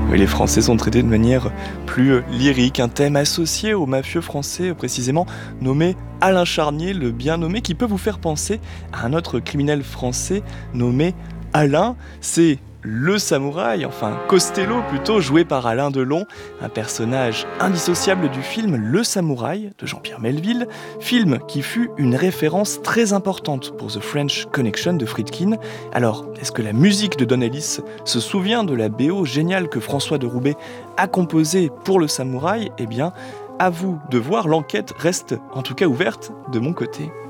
Oui, les Français sont traités de manière plus lyrique, un thème associé au mafieux français précisément nommé Alain Charnier, le bien nommé, qui peut vous faire penser à un autre criminel français nommé Alain. C'est le samouraï, enfin Costello plutôt, joué par Alain Delon, un personnage indissociable du film Le Samouraï de Jean-Pierre Melville, film qui fut une référence très importante pour The French Connection de Friedkin. Alors, est-ce que la musique de Don Ellis se souvient de la BO géniale que François de Roubaix a composée pour Le Samouraï ? Eh bien, à vous de voir, l'enquête reste en tout cas ouverte de mon côté.